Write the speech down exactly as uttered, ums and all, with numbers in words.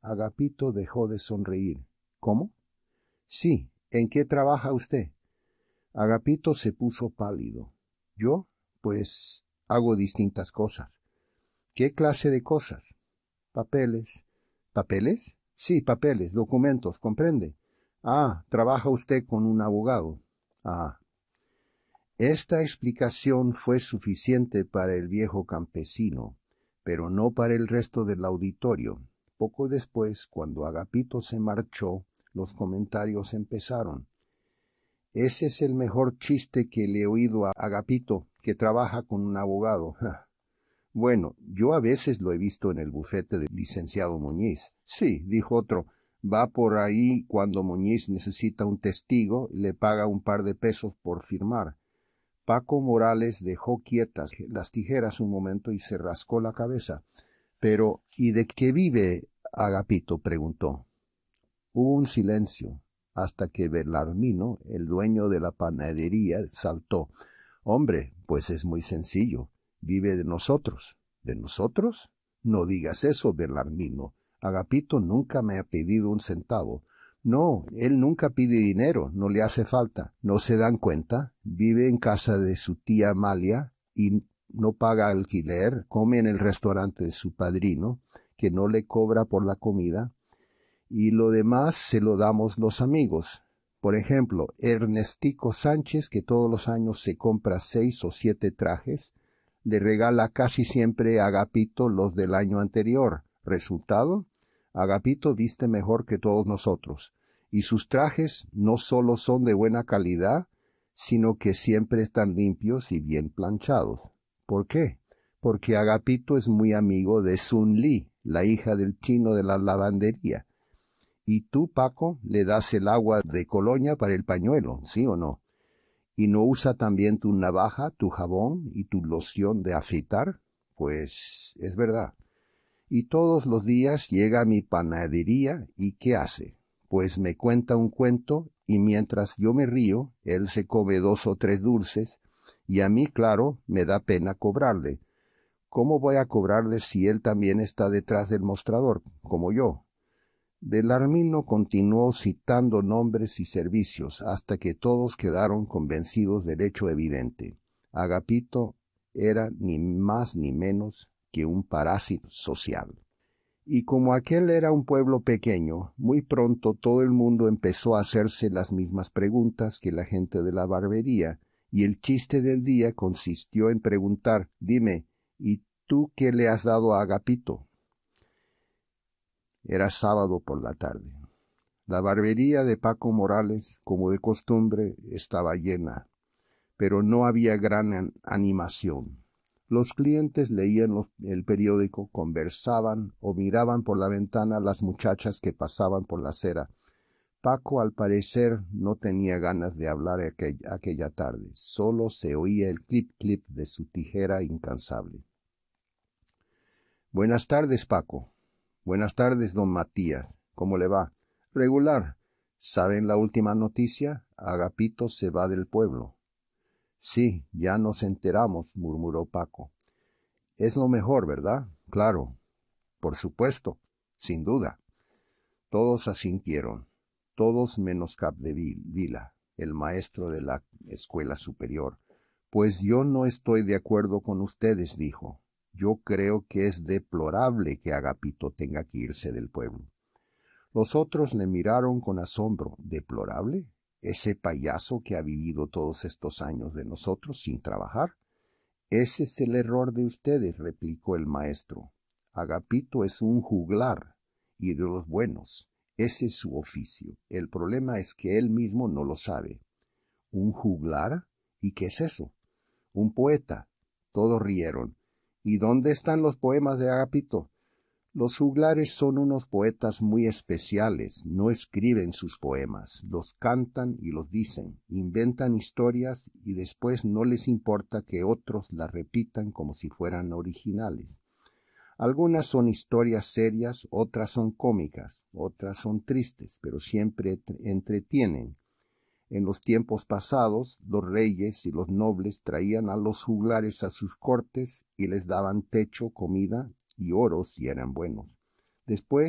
Agapito dejó de sonreír. ¿Cómo? Sí, ¿en qué trabaja usted? Agapito se puso pálido. ¿Yo? Pues hago distintas cosas. ¿Qué clase de cosas? Papeles. ¿Papeles? Sí, papeles, documentos, ¿comprende? Ah, trabaja usted con un abogado. Ah. Esta explicación fue suficiente para el viejo campesino, pero no para el resto del auditorio. Poco después, cuando Agapito se marchó, los comentarios empezaron. Ese es el mejor chiste que le he oído a Agapito, que trabaja con un abogado. Bueno, yo a veces lo he visto en el bufete del licenciado Muñiz. Sí, dijo otro, va por ahí cuando Muñiz necesita un testigo y le paga un par de pesos por firmar. Paco Morales dejó quietas las tijeras un momento y se rascó la cabeza. Pero, ¿y de qué vive Agapito? Preguntó. Hubo un silencio, hasta que Belarmino, el dueño de la panadería, saltó. Hombre, pues es muy sencillo. Vive de nosotros. ¿De nosotros? No digas eso, Belarmino. Agapito nunca me ha pedido un centavo. No, él nunca pide dinero, no le hace falta. ¿No se dan cuenta? Vive en casa de su tía Amalia y no paga alquiler, come en el restaurante de su padrino, que no le cobra por la comida, y lo demás se lo damos los amigos. Por ejemplo, Ernestico Sánchez, que todos los años se compra seis o siete trajes, le regala casi siempre a Agapito los del año anterior. ¿Resultado? Agapito viste mejor que todos nosotros, y sus trajes no solo son de buena calidad, sino que siempre están limpios y bien planchados. ¿Por qué? Porque Agapito es muy amigo de Sun Li, la hija del chino de la lavandería. Y tú, Paco, le das el agua de colonia para el pañuelo, ¿sí o no? ¿Y no usa también tu navaja, tu jabón y tu loción de afeitar? Pues es verdad. Y todos los días llega a mi panadería y ¿qué hace? Pues me cuenta un cuento y mientras yo me río, él se come dos o tres dulces y a mí, claro, me da pena cobrarle. ¿Cómo voy a cobrarle si él también está detrás del mostrador, como yo? Belarmino continuó citando nombres y servicios hasta que todos quedaron convencidos del hecho evidente. Agapito era ni más ni menos que un parásito social. Y como aquel era un pueblo pequeño, muy pronto todo el mundo empezó a hacerse las mismas preguntas que la gente de la barbería, y el chiste del día consistió en preguntar, dime, ¿y tú qué le has dado a Agapito? Era sábado por la tarde. La barbería de Paco Morales, como de costumbre, estaba llena, pero no había gran animación. Los clientes leían los, el periódico, conversaban o miraban por la ventana las muchachas que pasaban por la acera. Paco, al parecer, no tenía ganas de hablar aquel, aquella tarde. Solo se oía el clip-clip de su tijera incansable. Buenas tardes, Paco. Buenas tardes, don Matías. ¿Cómo le va? Regular. ¿Saben la última noticia? Agapito se va del pueblo. Sí, ya nos enteramos, murmuró Paco. Es lo mejor, ¿verdad? Claro. Por supuesto. Sin duda. Todos asintieron. Todos menos Capdevila, el maestro de la escuela superior. Pues yo no estoy de acuerdo con ustedes, dijo. Yo creo que es deplorable que Agapito tenga que irse del pueblo. Los otros le miraron con asombro. ¿Deplorable? ¿Ese payaso que ha vivido todos estos años de nosotros sin trabajar? Ese es el error de ustedes, replicó el maestro. Agapito es un juglar, y de los buenos. Ese es su oficio. El problema es que él mismo no lo sabe. ¿Un juglar? ¿Y qué es eso? Un poeta. Todos rieron. ¿Y dónde están los poemas de Agapito? Los juglares son unos poetas muy especiales, no escriben sus poemas, los cantan y los dicen, inventan historias y después no les importa que otros las repitan como si fueran originales. Algunas son historias serias, otras son cómicas, otras son tristes, pero siempre entretienen. En los tiempos pasados, los reyes y los nobles traían a los juglares a sus cortes y les daban techo, comida y oro si eran buenos. Después